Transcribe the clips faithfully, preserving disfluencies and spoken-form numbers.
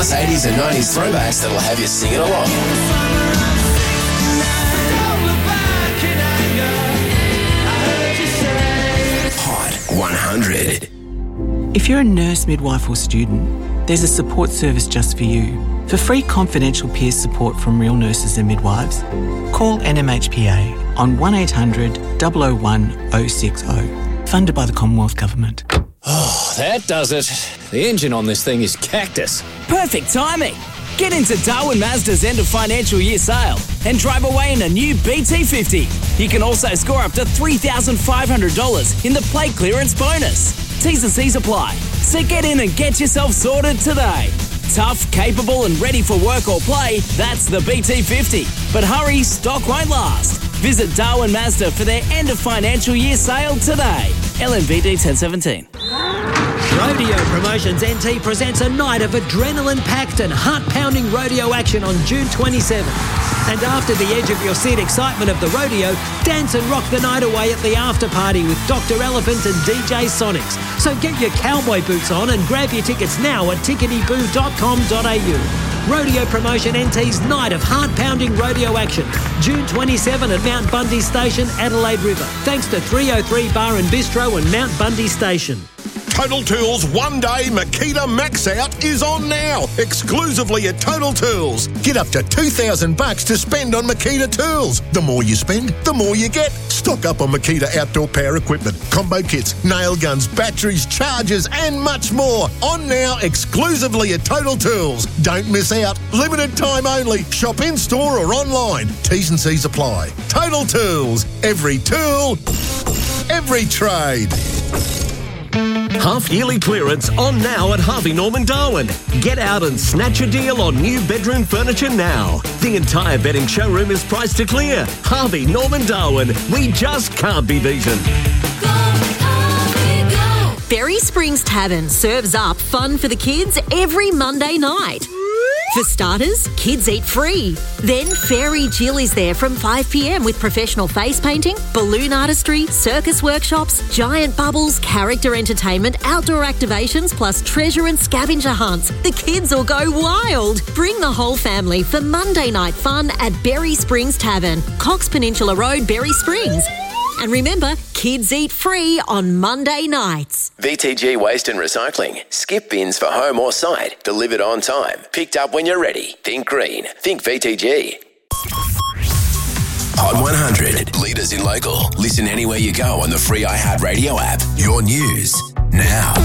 plus eighties and nineties throwbacks that'll have you singing along. Hot one hundred. If you're a nurse, midwife or student, there's a support service just for you. For free confidential peer support from real nurses and midwives, call N M H P A on one eight hundred, double oh one, oh six oh. Funded by the Commonwealth Government. Oh, that does it. The engine on this thing is cactus. Perfect timing. Get into Darwin Mazda's end of financial year sale and drive away in a new B T fifty. You can also score up to three thousand five hundred dollars in the plate clearance bonus. T's and C's apply. So get in and get yourself sorted today. Tough, capable and ready for work or play, that's the B T fifty. But hurry, stock won't last. Visit Darwin Mazda for their end of financial year sale today. L M V D ten seventeen. Rodeo Promotions N T presents a night of adrenaline-packed and heart-pounding rodeo action on June twenty-seventh. And after the edge of your seat excitement of the rodeo, dance and rock the night away at the after-party with Doctor Elephant and D J Sonics. So get your cowboy boots on and grab your tickets now at tickety boo dot com dot a u. Rodeo Promotion N T's night of heart-pounding rodeo action. June twenty-seventh at Mount Bundy Station, Adelaide River. Thanks to three oh three Bar and Bistro and Mount Bundy Station. Total Tools One Day Makita Max Out is on now, exclusively at Total Tools. Get up to two thousand bucks to spend on Makita tools. The more you spend, the more you get. Stock up on Makita outdoor power equipment, combo kits, nail guns, batteries, chargers and much more. On now, exclusively at Total Tools. Don't miss out. Limited time only. Shop in-store or online. T's and C's apply. Total Tools. Every tool, every trade. Half-yearly clearance on now at Harvey Norman Darwin. Get out and snatch a deal on new bedroom furniture now. The entire bedding showroom is priced to clear. Harvey Norman Darwin. We just can't be beaten. Berry Springs Tavern serves up fun for the kids every Monday night. For starters, kids eat free. Then Fairy Jill is there from five p m with professional face painting, balloon artistry, circus workshops, giant bubbles, character entertainment, outdoor activations, plus treasure and scavenger hunts. The kids will go wild. Bring the whole family for Monday night fun at Berry Springs Tavern, Cox Peninsula Road, Berry Springs. And remember, kids eat free on Monday nights. V T G Waste and Recycling. Skip bins for home or site. Delivered on time. Picked up when you're ready. Think green. Think V T G. Hot one hundred. Leaders in local. Listen anywhere you go on the free iHeartRadio app. Your news now.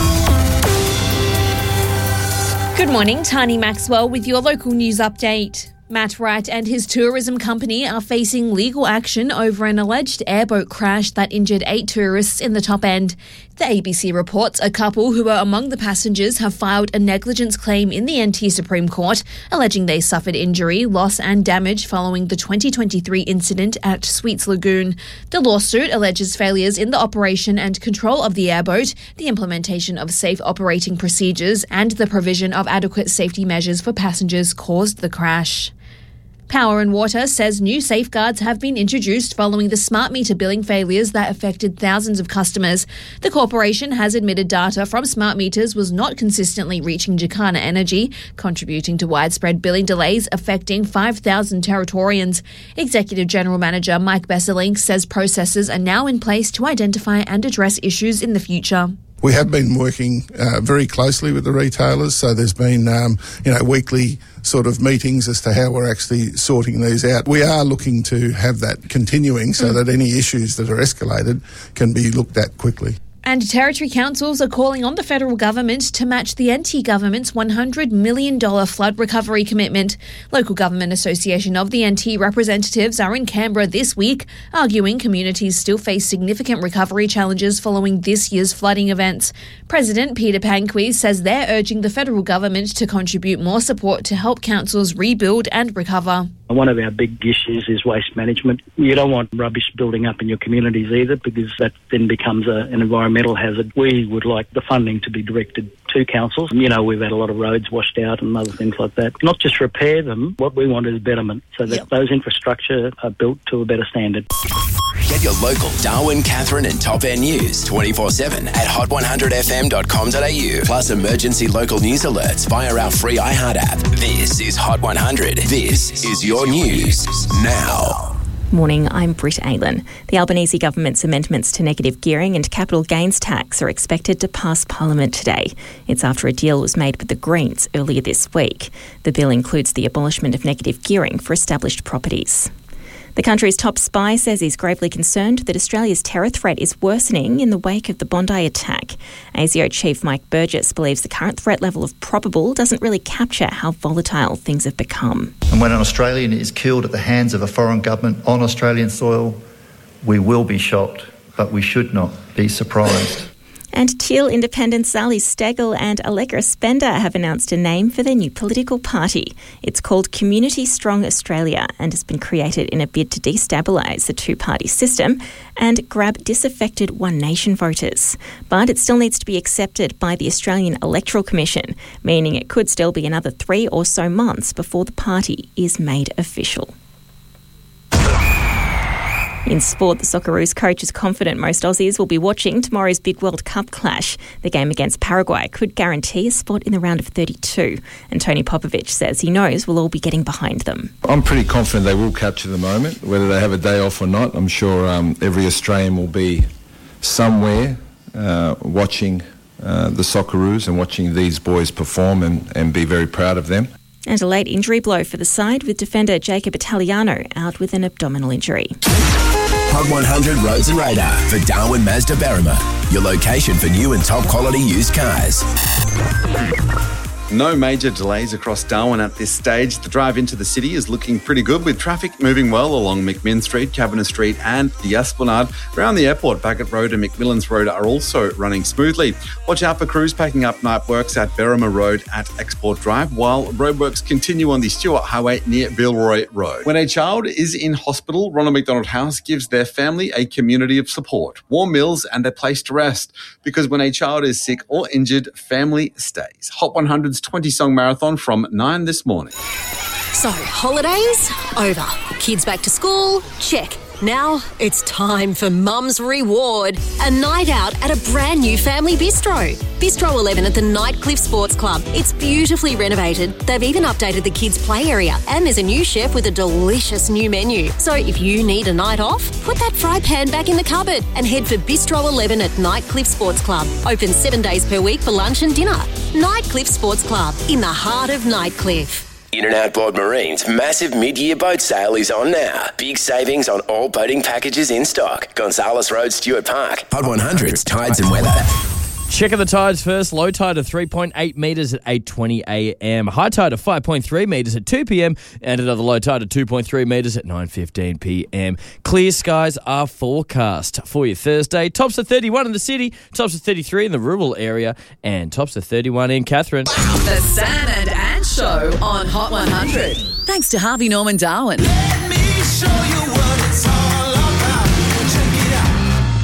Good morning, Tani Maxwell with your local news update. Matt Wright and his tourism company are facing legal action over an alleged airboat crash that injured eight tourists in the Top End. The A B C reports a couple who were among the passengers have filed a negligence claim in the N T Supreme Court, alleging they suffered injury, loss and damage following the twenty twenty-three incident at Sweets Lagoon. The lawsuit alleges failures in the operation and control of the airboat, the implementation of safe operating procedures and the provision of adequate safety measures for passengers caused the crash. Power and Water says new safeguards have been introduced following the smart meter billing failures that affected thousands of customers. The corporation has admitted data from smart meters was not consistently reaching Jacana Energy, contributing to widespread billing delays affecting five thousand Territorians. Executive General Manager Mike Besselink says processes are now in place to identify and address issues in the future. We have been working uh, very closely with the retailers, so there's been, um, you know, weekly sort of meetings as to how we're actually sorting these out. We are looking to have that continuing so mm. that any issues that are escalated can be looked at quickly. And Territory Councils are calling on the federal government to match the N T government's one hundred million dollars flood recovery commitment. Local Government Association of the N T representatives are in Canberra this week, arguing communities still face significant recovery challenges following this year's flooding events. President Peter Panquis says they're urging the federal government to contribute more support to help councils rebuild and recover. One of our big issues is waste management. You don't want rubbish building up in your communities either, because that then becomes a, an environmental hazard. We would like the funding to be directed two councils. You know, we've had a lot of roads washed out and other things like that. Not just repair them, what we want is betterment, so that yep. those infrastructure are built to a better standard. Get your local Darwin, Catherine and Top End news twenty-four seven at hot one hundred f m dot com dot a u. Plus emergency local news alerts via our free iHeart app. This is Hot one hundred. This is your news now. Morning, I'm Britt Aylan. The Albanese government's amendments to negative gearing and capital gains tax are expected to pass Parliament today. It's after a deal was made with the Greens earlier this week. The bill includes the abolishment of negative gearing for established properties. The country's top spy says he's gravely concerned that Australia's terror threat is worsening in the wake of the Bondi attack. A S I O Chief Mike Burgess believes the current threat level of probable doesn't really capture how volatile things have become. And when an Australian is killed at the hands of a foreign government on Australian soil, we will be shocked, but we should not be surprised. And Teal independents Zali Steggall and Allegra Spender have announced a name for their new political party. It's called Community Strong Australia and has been created in a bid to destabilise the two-party system and grab disaffected One Nation voters. But it still needs to be accepted by the Australian Electoral Commission, meaning it could still be another three or so months before the party is made official. In sport, the Socceroos coach is confident most Aussies will be watching tomorrow's big World Cup clash. The game against Paraguay could guarantee a spot in the round of thirty-two. And Tony Popovich says he knows we'll all be getting behind them. I'm pretty confident they will capture the moment, whether they have a day off or not. I'm sure um, every Australian will be somewhere uh, watching uh, the Socceroos and watching these boys perform and, and be very proud of them. And a late injury blow for the side with defender Jacob Italiano out with an abdominal injury. Hot one hundred Roads and Radar for Darwin Mazda Berrima, your location for new and top quality used cars. No major delays across Darwin at this stage. The drive into the city is looking pretty good with traffic moving well along McMinn Street, Cabinet Street and the Esplanade. Around the airport, Bagot Road and McMillans Road are also running smoothly. Watch out for crews packing up night works at Berrima Road at Export Drive, while roadworks continue on the Stewart Highway near Bilroy Road. When a child is in hospital, Ronald McDonald House gives their family a community of support, warm meals and a place to rest. Because when a child is sick or injured, family stays. Hot one hundred's twenty-song marathon from nine this morning. So, holidays? Over. Kids back to school? Check. Now it's time for Mum's Reward. A night out at a brand new family bistro. Bistro eleven at the Nightcliff Sports Club. It's beautifully renovated. They've even updated the kids' play area. And there's a new chef with a delicious new menu. So if you need a night off, put that fry pan back in the cupboard and head for Bistro eleven at Nightcliff Sports Club. Open seven days per week for lunch and dinner. Nightcliff Sports Club, in the heart of Nightcliff. In and Outboard Marine's massive mid-year boat sale is on now. Big savings on all boating packages in stock. Gonzales Road, Stewart Park. Hot one hundred's Tides and Weather. Checking the tides first. Low tide of three point eight metres at eight twenty a m. High tide of five point three metres at two p m. And another low tide of two point three metres at nine fifteen p m. Clear skies are forecast for you Thursday. Tops of thirty-one in the city, tops of thirty-three in the rural area, and tops of thirty-one in Catherine. The Sam and Ann Show on Hot one hundred. Thanks to Harvey Norman Darwin. Let me show you what it's all about. Check it out.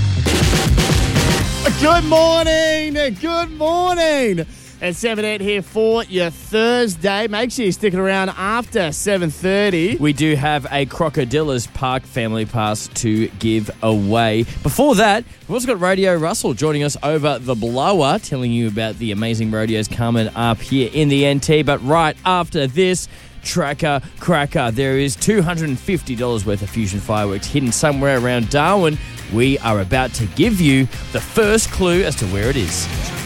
Good morning, good morning. It's seven eight here for your Thursday. Make sure you're sticking around after seven thirty. We do have a Crocodillas Park family pass to give away. Before that, we've also got Radio Russell joining us over the blower, telling you about the amazing rodeos coming up here in the N T. But right after this, Tracker Cracker, there is two hundred fifty dollars worth of Fusion fireworks hidden somewhere around Darwin. We are about to give you the first clue as to where it is.